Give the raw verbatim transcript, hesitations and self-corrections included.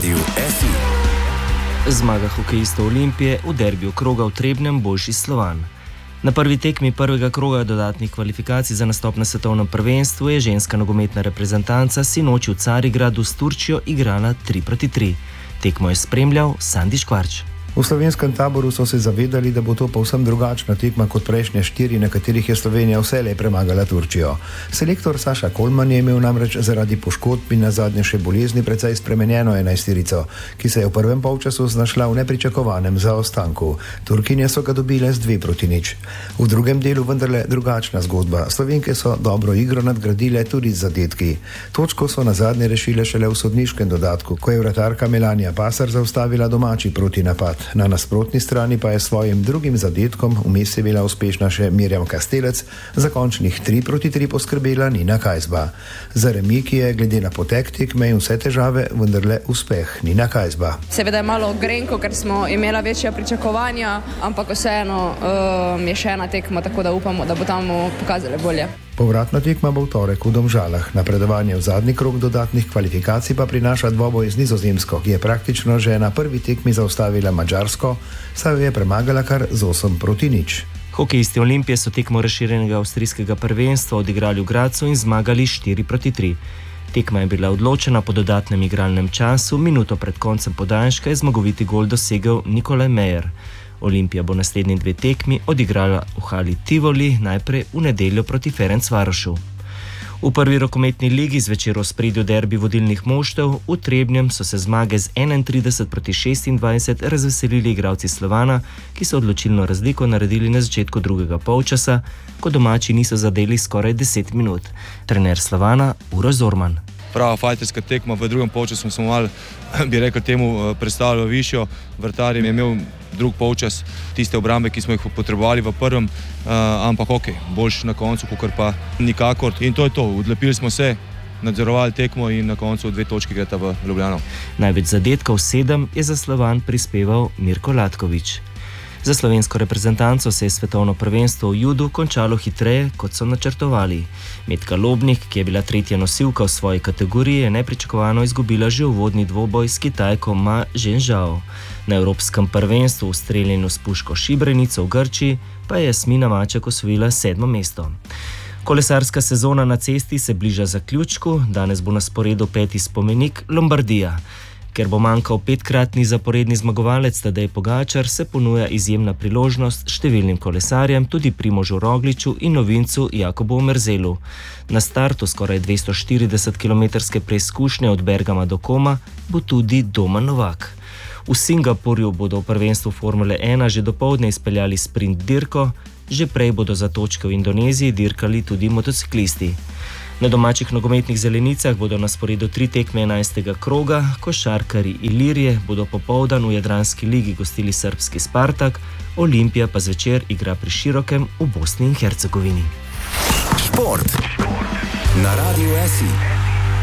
Radiu F I. Zmaga hokejistov Olimpije v derbiju kroga v Trebnjem boljši Slovan. Na prvi tekmi prvega kroga dodatnih kvalifikacij za nastop na svetovnem prvenstvu je ženska nogometna reprezentanca sinoči v Carigradu s Turčijo igrala tri proti tri. Tekmo je spremljal Sandi Škvarč. V slovenskem taboru so se zavedali, da bo to povsem drugačna tekma kot prejšnje štiri, na katerih je Slovenija vselej premagala Turčijo. Selektor Saša Kolman je imel namreč zaradi poškodb in nazadnje še bolezni precej spremenjeno enajsterico, ki se je v prvem polčasu znašla v nepričakovanem zaostanku. Turkinje so ga dobile z dve proti nič. V drugem delu vendarle drugačna zgodba. Slovenke so dobro igro nadgradile tudi z zadetki. Točko so nazadnje rešile šele v sodniškem dodatku, ko je vratarka Melanija Pasar zaustavila domači protinapad. Na nasprotni strani pa je s svojim drugim zadetkom vmes je bila uspešna še Mirjam Kastelec, za končnih tri proti tri poskrbela Nina Kajzba. Za remi, ki je glede na potek tekme in vse težave vendarle uspeh. Nina Kajzba. Seveda je malo grenko, ker smo imela večja pričakovanja, ampak vseeno um, je še ena tekma, tako da upamo, da bo tam pokazali bolje. Povratna tekma bo v torek v Domžalah. Napredovanje v zadnji krog dodatnih kvalifikacij pa prinaša dvoboj z Nizozemsko, ki je praktično že na prvi tekmi zaustavila Madžarsko, saj je premagala kar z osem proti nič. Hokejisti Olimpije so tekmo razširjenega avstrijskega prvenstva odigrali v Gradcu in zmagali štiri proti tri. Tekma je bila odločena po dodatnem igralnem času, minuto pred koncem podaljška je zmagoviti gol dosegel Nikolaj Mejer. Olimpija bo naslednji dve tekmi odigrala v hali Tivoli, najprej v nedeljo proti Ferencvarošu. V prvi rokometni ligi zvečer v ospredju derbi vodilnih moštev v Trebnjem so se zmage z enaintrideset proti šestindvajset razveselili igralci Slovana, ki so odločilno razliko naredili na začetku drugega polčasa, ko domači niso zadeli skoraj deset minut. Trener Slovana Uroš Zorman. Prava fajterska tekma, v drugem polčasu smo malo, bi rekel temu, predstavljali višjo. Vrtar je imel drug polčas tiste obrambe, ki smo jih potrebovali v prvem, ampak ok, boljš na koncu, kakor pa nikakor. In to je to, odlepili smo se, nadzorovali tekmo in na koncu dve točki greta v Ljubljano. Največ zadetkov sedem je za Slovan prispeval Mirko Latkovič. Za slovensko reprezentanco se je svetovno prvenstvo v judu končalo hitreje, kot so načrtovali. Metka Lobnik, ki je bila tretja nosilka v svoji kategoriji, je nepričakovano izgubila že uvodni dvoboj s Kitajko Ma Zhenzhao. Na evropskem prvenstvu v streljanju s puško šibrenico v Grčiji pa je Jasmina Maček osvojila sedmo mesto. Kolesarska sezona na cesti se bliža zaključku, danes bo na sporedu peti spomenik Lombardija. Ker bo manjkal petkratni zaporedni zmagovalec Tadej Pogačar, se ponuja izjemna priložnost številnim kolesarjem, tudi Primožu Rogliču in novincu Jakobu Omerzelu. Na startu skoraj dvestoštiridesetkilometrske preizkušnje od Bergama do Koma bo tudi Domen Novak. V Singapurju bodo v prvenstvu Formule ena že dopoldne izpeljali sprint dirko, že prej bodo za točke v Indoneziji dirkali tudi motociklisti. Na domačih nogometnih zelenicah bodo na sporedu tri tekme enajstega kroga, košarkarji Ilirije bodo popoldan v Jadranski ligi gostili srbski Spartak, Olimpija pa zvečer igra pri Širokem v Bosni in Hercegovini. Šport na Radiu F I.